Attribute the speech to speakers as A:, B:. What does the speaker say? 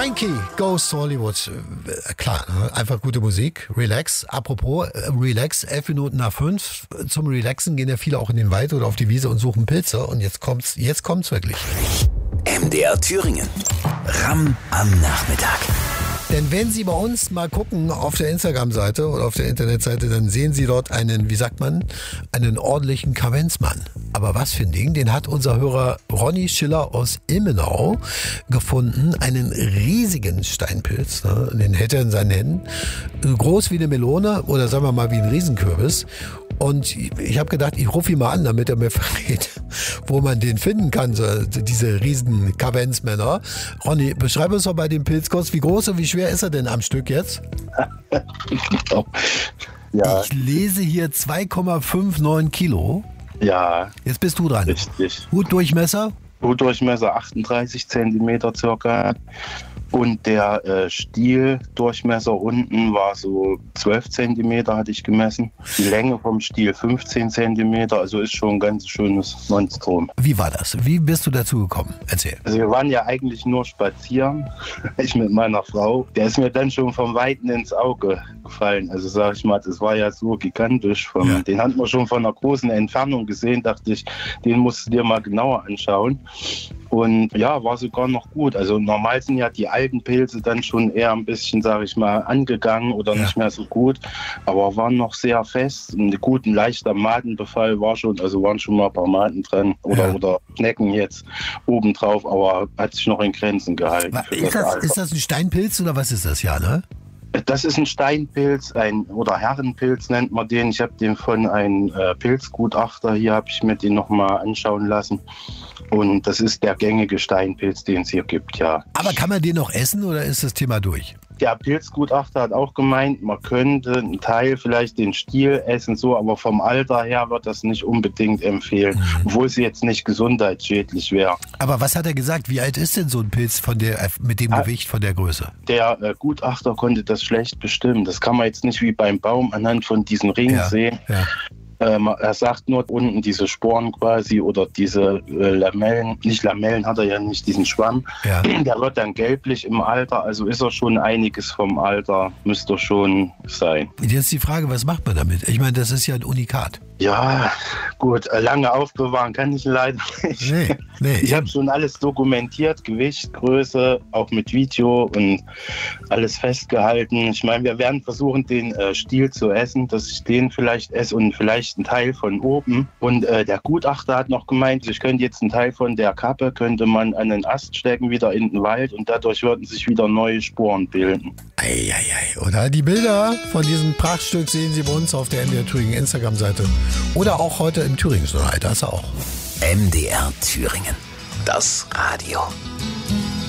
A: Frankie Goes to Hollywood. Klar, einfach gute Musik. Relax. Apropos Relax, 11 Minuten nach 5. Zum Relaxen gehen ja viele auch in den Wald oder auf die Wiese und suchen Pilze. Und jetzt kommt's wirklich.
B: MDR Thüringen. Ramm am Nachmittag.
A: Denn wenn Sie bei uns mal gucken auf der Instagram-Seite oder auf der Internetseite, dann sehen Sie dort einen, wie sagt man, einen ordentlichen Kavenzmann. Aber was für ein Ding, den hat unser Hörer Ronny Schiller aus Ilmenau gefunden. Einen riesigen Steinpilz, ne? Den hält er in seinen Händen. Groß wie eine Melone oder sagen wir mal wie ein Riesenkürbis. Und ich habe gedacht, ich rufe ihn mal an, damit er mir verrät, wo man den finden kann, so, diese riesen Kavenzmänner. Ronny, beschreib uns doch bei dem Pilz kurz, wie groß und wie schwer ist er denn am Stück jetzt?
C: Ja.
A: Ich lese hier 2,59 Kilo.
C: Ja.
A: Jetzt bist du dran.
C: Richtig.
A: Hutdurchmesser?
C: Hutdurchmesser 38 Zentimeter circa. Und der Stiel-Durchmesser unten war so 12 Zentimeter, hatte ich gemessen. Die Länge vom Stiel 15 Zentimeter, also ist schon ein ganz schönes Monstrum.
A: Wie war das? Wie bist du dazu gekommen? Erzähl.
C: Also wir waren ja eigentlich nur spazieren, ich mit meiner Frau. Der ist mir dann schon vom Weiten ins Auge gefallen. Also sag ich mal, das war ja so gigantisch. Den hat man schon von einer großen Entfernung gesehen, dachte ich, den musst du dir mal genauer anschauen. Und ja, war sogar noch gut. Also normal sind ja die alten Pilze dann schon eher ein bisschen, sage ich mal, angegangen oder nicht mehr so gut. Aber waren noch sehr fest. Ein guter, leichter Madenbefall war schon, also waren schon mal ein paar Maden drin oder Schnecken jetzt obendrauf, aber hat sich noch in Grenzen gehalten.
A: Ist das ein Steinpilz oder was ist das, ja, ne?
C: Das ist ein Steinpilz, oder Herrenpilz nennt man den. Ich habe den von einem Pilzgutachter, hier habe ich mir den nochmal anschauen lassen. Und das ist der gängige Steinpilz, den es hier gibt, ja.
A: Aber kann man den noch essen oder ist das Thema durch?
C: Der Pilzgutachter hat auch gemeint, man könnte einen Teil vielleicht den Stiel essen, so, aber vom Alter her wird das nicht unbedingt empfehlen, obwohl es jetzt nicht gesundheitsschädlich wäre.
A: Aber was hat er gesagt? Wie alt ist denn so ein Pilz mit dem Gewicht von der Größe?
C: Der Gutachter konnte das schlecht bestimmen. Das kann man jetzt nicht wie beim Baum anhand von diesen Ringen sehen. Ja. Er sagt nur unten diese Sporen quasi oder diese Lamellen, nicht Lamellen hat er ja nicht, diesen Schwamm, der wird dann gelblich im Alter, also ist er schon einiges vom Alter, müsste schon sein.
A: Jetzt die Frage, was macht man damit? Ich meine, das ist ja ein Unikat.
C: Ja, gut, lange aufbewahren kann ich leider nicht. Nee, ich habe schon alles dokumentiert, Gewicht, Größe, auch mit Video und alles festgehalten. Ich meine, wir werden versuchen, den Stiel zu essen, dass ich den vielleicht esse und vielleicht einen Teil von oben. Und der Gutachter hat noch gemeint, ich könnte jetzt einen Teil von der Kappe, könnte man an den Ast stecken, wieder in den Wald und dadurch würden sich wieder neue Sporen bilden.
A: Oder die Bilder von diesem Prachtstück sehen Sie bei uns auf der MDR Thüringen Instagram-Seite. Oder auch heute im Thüringen-Journal, das auch.
B: MDR Thüringen. Das Radio.